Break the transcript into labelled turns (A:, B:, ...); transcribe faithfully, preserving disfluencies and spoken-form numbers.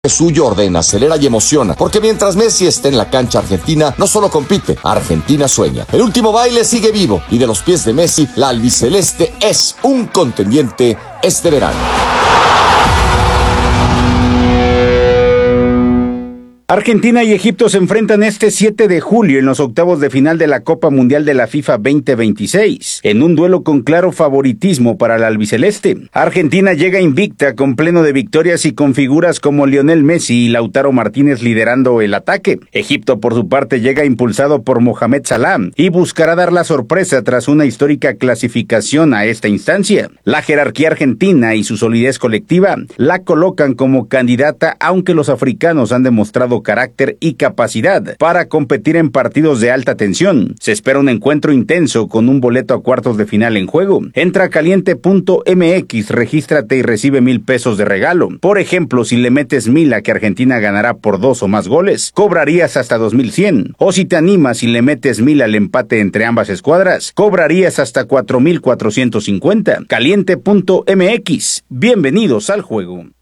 A: Suyo ordena, acelera y emociona, porque mientras Messi esté en la cancha, Argentina no solo compite, Argentina sueña. El último baile sigue vivo y de los pies de Messi, la albiceleste es un contendiente este verano.
B: Argentina y Egipto se enfrentan este siete de julio en los octavos de final de la Copa Mundial de la FIFA veinte veintiséis, en un duelo con claro favoritismo para la albiceleste. Argentina llega invicta con pleno de victorias y con figuras como Lionel Messi y Lautaro Martínez liderando el ataque. Egipto, por su parte, llega impulsado por Mohamed Salah y buscará dar la sorpresa tras una histórica clasificación a esta instancia. La jerarquía argentina y su solidez colectiva la colocan como candidata, aunque los africanos han demostrado carácter y capacidad para competir en partidos de alta tensión. Se espera un encuentro intenso con un boleto a cuartos de final en juego. Entra a caliente punto m x, regístrate y recibe mil pesos de regalo. Por ejemplo, si le metes mil a que Argentina ganará por dos o más goles, cobrarías hasta dos mil cien. O si te animas y le metes mil al empate entre ambas escuadras, cobrarías hasta cuatro mil cuatrocientos cincuenta. caliente punto m x. Bienvenidos al juego.